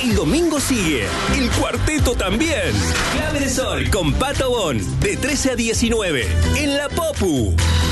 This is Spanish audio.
El domingo sigue. El cuarteto también. Clave de Sol con Pato Bon. De 13 a 19. En la Popu.